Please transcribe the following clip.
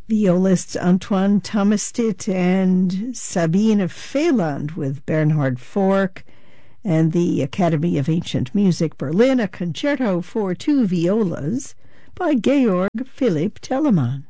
Violists Antoine Thomastit and Sabine Feyland with Bernhard Fork, and the Academy of Ancient Music Berlin, a concerto for two violas by Georg Philipp Telemann.